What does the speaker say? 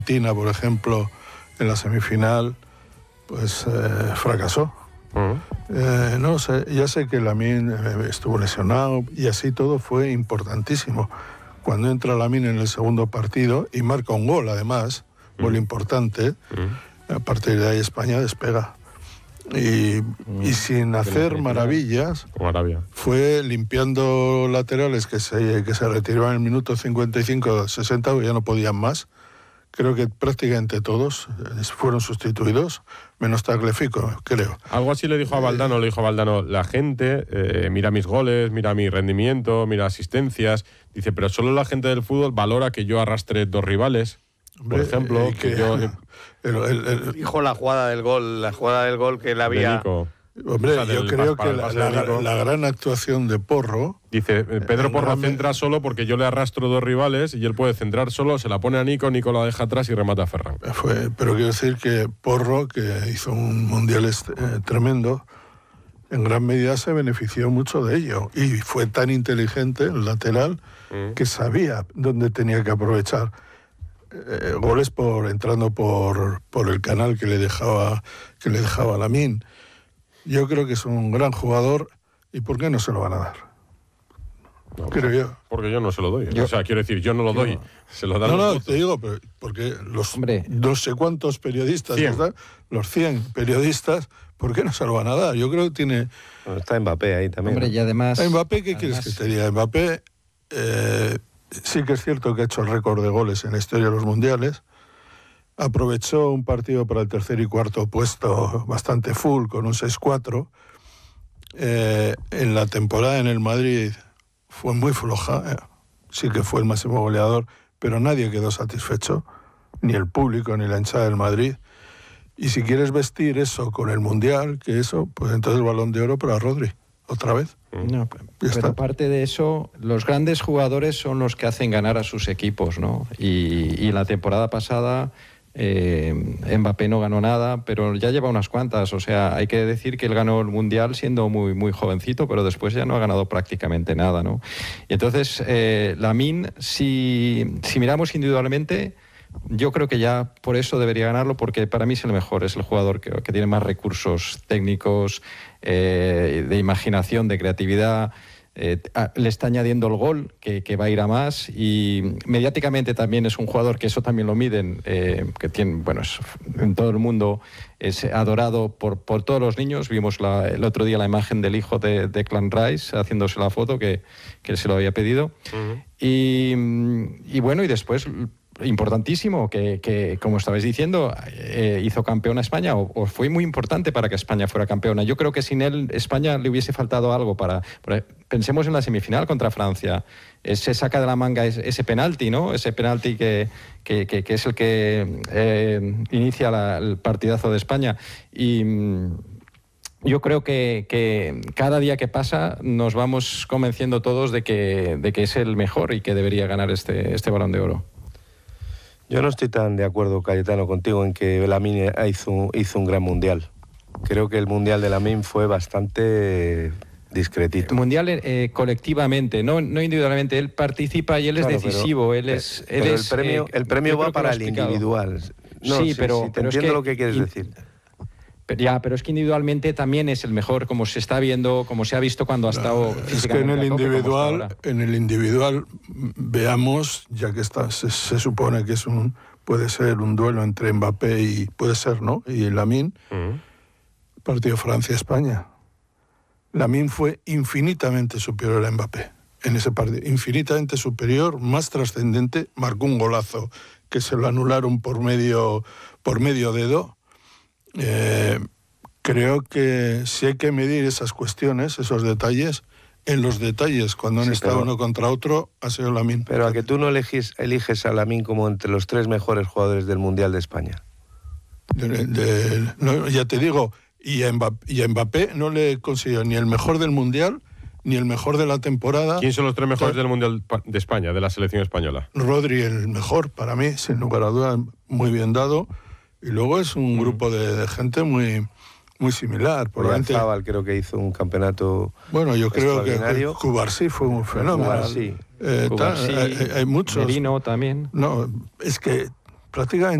Argentina, por ejemplo, en la semifinal, pues fracasó. No sé, ya sé que Lamine estuvo lesionado y así todo fue importantísimo. Cuando entra Lamine en el segundo partido y marca un gol, además, gol importante, a partir de ahí España despega. Y sin hacer maravillas, fue limpiando laterales que se retiraban en el minuto 55, 60, ya no podían más. Creo que prácticamente todos fueron sustituidos, menos Tagliafico, creo. Algo así le dijo a Valdano, la gente mira mis goles, mira mi rendimiento, mira asistencias, dice, pero solo la gente del fútbol valora que yo arrastre 2 rivales, por ejemplo, que yo... Dijo la jugada del gol que él había... Hombre, yo creo que la gran actuación de Porro... Dice, Pedro Porro centra solo porque yo le arrastro 2 rivales y él puede centrar solo, se la pone a Nico la deja atrás y remata a Ferran. Pero quiero decir que Porro, que hizo un mundial tremendo, en gran medida se benefició mucho de ello. Y fue tan inteligente el lateral que sabía dónde tenía que aprovechar. Goles entrando por el canal que le dejaba Lamine. Yo creo que es un gran jugador y ¿por qué no se lo van a dar? No, creo yo. Porque yo no se lo doy. O sea, quiero decir, yo no lo doy. Se lo dan No, te digo, porque los no sé cuántos periodistas, 100. ¿verdad? Los 100 periodistas, ¿por qué no se lo van a dar? Yo creo que tiene... Bueno, está Mbappé ahí también. Hombre, y además... ¿A Mbappé qué quieres que te diga? Mbappé sí que es cierto que ha hecho el récord de goles en la historia de los mundiales. Aprovechó un partido para el tercer y cuarto puesto bastante full, con un 6-4. En la temporada en el Madrid fue muy floja. Sí que fue el máximo goleador, pero nadie quedó satisfecho, ni el público ni la hinchada del Madrid. Y si quieres vestir eso con el Mundial, que eso, pues entonces el Balón de Oro para Rodri, otra vez. No, pero aparte de eso, los grandes jugadores son los que hacen ganar a sus equipos, ¿no? Y la temporada pasada... Mbappé no ganó nada, pero ya lleva unas cuantas. O sea, hay que decir que él ganó el Mundial siendo muy, muy jovencito, pero después ya no ha ganado prácticamente nada, ¿no? Y entonces, Lamine, si miramos individualmente, yo creo que ya por eso debería ganarlo, porque para mí es el mejor, es el jugador que tiene más recursos técnicos, de imaginación, de creatividad. Le está añadiendo el gol, que va a ir a más, y mediáticamente también es un jugador que eso también lo miden, que tiene, bueno, en todo el mundo es adorado por todos los niños. Vimos el otro día la imagen del hijo de Declan Rice haciéndose la foto que él se lo había pedido. Y bueno, y después importantísimo que como estabais diciendo, hizo campeona a España, o fue muy importante para que España fuera campeona. Yo creo que sin él España le hubiese faltado algo pensemos en la semifinal contra Francia. Se saca de la manga ese penalti, ¿no? Ese penalti que es el que inicia el partidazo de España. Y yo creo que cada día que pasa nos vamos convenciendo todos de que es el mejor y que debería ganar este Balón de Oro. Yo no estoy tan de acuerdo, Cayetano, contigo en que Lamine hizo un gran mundial. Creo que el mundial de Lamine fue bastante discretito. Mundial colectivamente, no individualmente. Él participa y él es decisivo. El premio va para el individual. No, sí, pero entiendo es que, lo que quieres decir. Pero es que individualmente también es el mejor, como se está viendo, como se ha visto cuando ha estado físicamente. Es que en el individual veamos, ya que se supone que puede ser un duelo entre Mbappé y puede ser, ¿no? Y Lamine, partido Francia-España. Lamine fue infinitamente superior a Mbappé en ese partido, infinitamente superior, más trascendente, marcó un golazo que se lo anularon por medio dedo. Creo que si hay que medir esas cuestiones, esos detalles, en los detalles, cuando han estado uno contra otro, ha sido Lamine. Pero a que tú no eliges a Lamine como entre los 3 mejores jugadores del Mundial de España. No, ya te digo, y a Mbappé no le considero ni el mejor del Mundial, ni el mejor de la temporada. ¿Quién son los 3 mejores del Mundial de España, de la selección española? Rodri, el mejor, para mí, sin lugar a dudas, muy bien dado. Y luego es un grupo de gente muy, muy similar. Zabal creo que hizo un campeonato. Bueno, yo creo que Cubarsí fue un fenómeno. Cubarsí. Hay muchos. Merino también. No, es que prácticamente